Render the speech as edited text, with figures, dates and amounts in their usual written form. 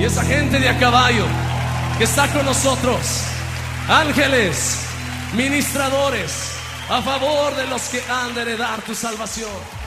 y esa gente de a caballo que está con nosotros. Ángeles, ministradores, a favor de los que han de heredar tu salvación.